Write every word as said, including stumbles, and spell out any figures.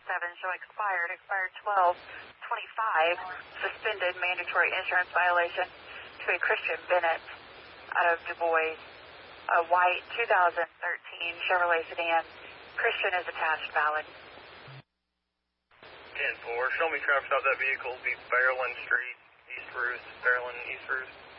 seven showing expired, expired twelve twenty-five, suspended mandatory insurance violation to a Christian Bennett out of Du Bois, a white two thousand thirteen Chevrolet sedan. Christian is attached, valid. ten four, show me traffic stop that vehicle, be Fairland Street, East Ruth, Fairland, East Ruth.